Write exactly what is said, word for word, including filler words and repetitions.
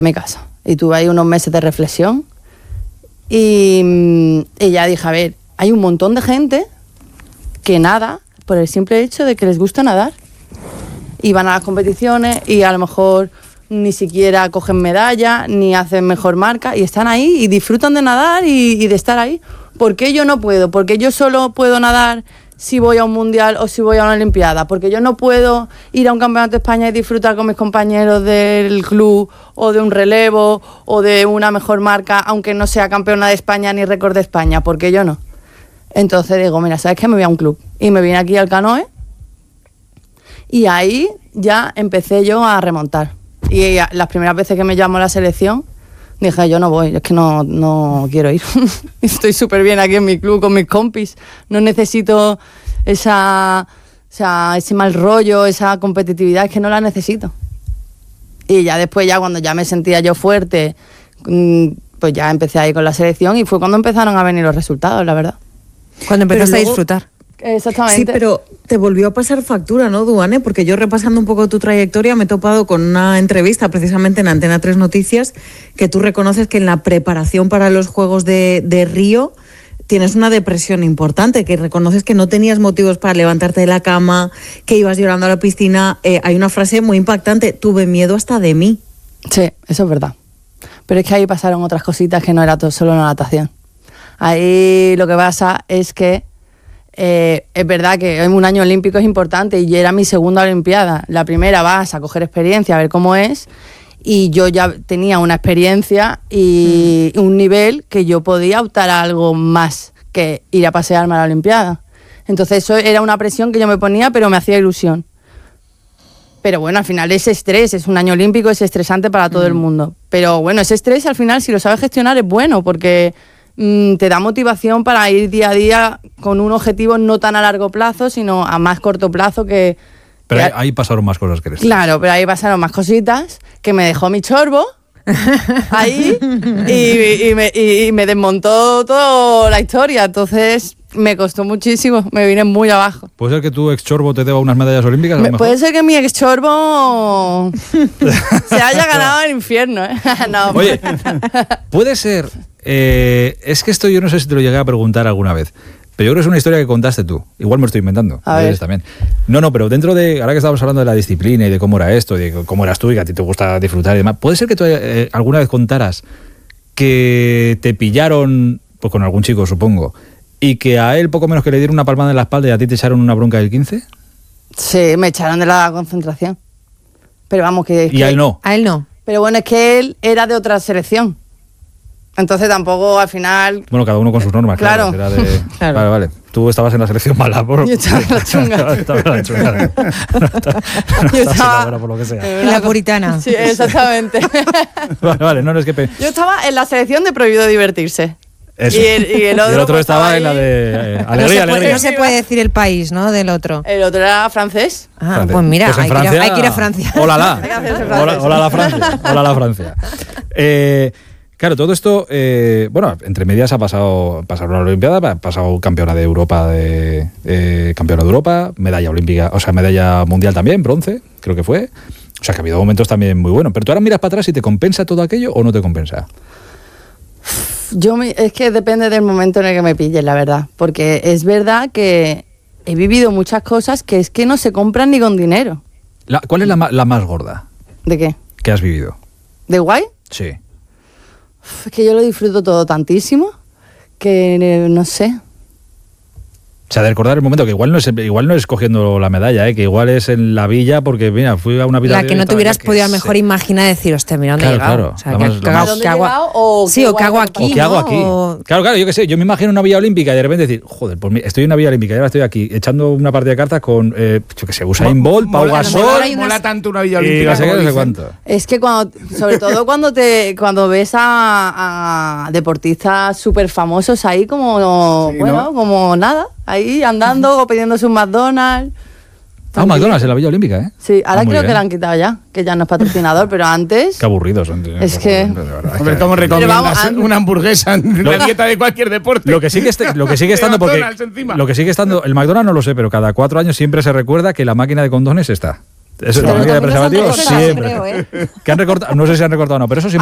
mi casa. Y tuve ahí unos meses de reflexión y, y ya dije, a ver, hay un montón de gente que nada por el simple hecho de que les gusta nadar. Y van a las competiciones y a lo mejor ni siquiera cogen medalla, ni hacen mejor marca y están ahí y disfrutan de nadar y, y de estar ahí. ¿Por qué yo no puedo? ¿Por qué yo solo puedo nadar si voy a un mundial o si voy a una olimpiada? Porque yo no puedo ir a un campeonato de España y disfrutar con mis compañeros del club o de un relevo o de una mejor marca, aunque no sea campeona de España ni récord de España. ¿Por qué yo no? Entonces digo, mira, ¿sabes qué? Me voy a un club. Y me vine aquí al Canoe y ahí ya empecé yo a remontar. Y las primeras veces que me llamó la selección, dije, yo no voy, es que no, no quiero ir. Estoy súper bien aquí en mi club con mis compis. No necesito esa, o sea, ese mal rollo, esa competitividad, es que no la necesito. Y ya después, ya cuando ya me sentía yo fuerte, pues ya empecé ahí con la selección y fue cuando empezaron a venir los resultados, la verdad. Cuando empezaste luego, a disfrutar. Exactamente. Sí, pero te volvió a pasar factura, ¿no, Duane? Porque yo, repasando un poco tu trayectoria, me he topado con una entrevista precisamente en Antena tres Noticias que tú reconoces que en la preparación para los Juegos de, de Río tienes una depresión importante, que reconoces que no tenías motivos para levantarte de la cama, que ibas llorando a la piscina. Eh, hay una frase muy impactante, tuve miedo hasta de mí. Sí, eso es verdad. Pero es que ahí pasaron otras cositas que no era todo solo la natación. Ahí lo que pasa es que Eh, es verdad que un año olímpico es importante y era mi segunda olimpiada. La primera vas a coger experiencia, a ver cómo es, y yo ya tenía una experiencia y mm. un nivel que yo podía optar a algo más que ir a pasearme a la olimpiada. Entonces eso era una presión que yo me ponía, pero me hacía ilusión. Pero bueno, al final ese estrés, es un año olímpico, es estresante para todo mm. el mundo. Pero bueno, ese estrés al final, si lo sabes gestionar, es bueno, porque te da motivación para ir día a día con un objetivo no tan a largo plazo, sino a más corto plazo que... Pero que ahí, ahí pasaron más cosas que eres. Claro, pero ahí pasaron más cositas, que me dejó mi chorbo ahí y, y, me, y me desmontó toda la historia. Entonces me costó muchísimo, me vine muy abajo. ¿Puede ser que tu ex chorbo te deba unas medallas olímpicas? A lo mejor? Puede ser que mi ex chorbo se haya ganado el infierno, ¿eh? No. Oye, puede ser... Eh, es que esto yo no sé si te lo llegué a preguntar alguna vez, pero yo creo que es una historia que contaste tú. Igual me lo estoy inventando. A ver. También. No, no, pero dentro de... Ahora que estábamos hablando de la disciplina y de cómo era esto, de cómo eras tú y que a ti te gusta disfrutar y demás, ¿puede ser que tú eh, alguna vez contaras que te pillaron, pues con algún chico supongo, y que a él poco menos que le dieron una palmada en la espalda y a ti te echaron una bronca del quince? Sí, me echaron de la concentración. Pero vamos, que... ¿Y que, a él no? A él no. Pero bueno, es que él era de otra selección. Entonces tampoco al final... Bueno, cada uno con sus normas, claro. Claro. Era de... Claro. Vale, vale. Tú estabas en la selección mala, por... Yo estaba en la chunga. Estaba en la chunga. No, estaba, no Yo estaba estaba... buena por lo que sea. En la puritana. Sí, exactamente. Vale, vale, no, no es que... Pe... Yo estaba en la selección de prohibido divertirse. Eso. Y el, y el otro, y el otro pues, estaba ahí... en la de eh, alegría, no, se puede, alegría. no se puede decir el país, ¿no? Del otro. El otro era francés. Ah, Francia. pues mira, Pues en hay, Francia, que ir a, hay que ir a Francia. Hola, la. Hay que hacerse francés. Hola, hola, la Francia. Hola, la Francia. Eh, claro, todo esto, eh, bueno, entre medias ha pasado, pasaron la Olimpiada, ha pasado campeona de Europa, de, eh, campeona de Europa, medalla olímpica, o sea, medalla mundial también, bronce, creo que fue. O sea, que ha habido momentos también muy buenos. Pero tú ahora miras para atrás y te compensa todo aquello o no te compensa. Yo me, es que depende del momento en el que me pilles, la verdad. Porque es verdad que he vivido muchas cosas que es que no se compran ni con dinero. La, ¿Cuál es la, la más gorda ¿De qué? que has vivido? ¿De guay? Sí. Uf, es que yo lo disfruto todo tantísimo que eh, no sé. O sea, de recordar el momento, que igual no es igual no es cogiendo la medalla, ¿eh? Que igual es en la villa, porque mira, fui a una habitación... La que no te hubieras podido a lo mejor imaginar decir, hostia, mira dónde he Claro, llegado. claro. O sea, La que- más- que la hago- más- ¿Dónde que he hago- llegado o Sí, qué o qué hago guay me aquí, ¿O qué hago ¿no? aquí? O- Claro, claro, yo qué sé, yo me imagino una villa olímpica y de repente decir, joder, pues mi- estoy en una villa olímpica y ahora estoy aquí echando una partida de cartas con, eh, yo qué sé, Usain Bolt, Pau Mola- Gasol... mola- hay unas- mola tanto una villa Y olímpica. no sé qué, como no sé dicen. cuánto. Es que cuando, sobre todo cuando te cuando ves a, a deportistas súper famosos ahí como, Sí, bueno, ¿no? como nada, ahí andando o pidiéndose un McDonald's. Ah, McDonald's en la Villa Olímpica, ¿eh? Sí, ahora Ah, muy creo que bien. la han quitado ya, que ya no es patrocinador, pero antes... Qué aburridos son. tío. Es que- De verdad, Hombre, que- ¿cómo recomiendas vamos, an- una hamburguesa en la dieta de cualquier deporte? Lo que sigue este- lo que sigue estando porque McDonald's encima. lo que sigue estando el McDonald's no lo sé, pero cada cuatro años siempre se recuerda que la máquina de condones está. Eso, Pero la los máquina de domingos han preservativos recortado, siempre. creo, ¿eh? Que han recortado, no sé si han recortado o no, pero eso sí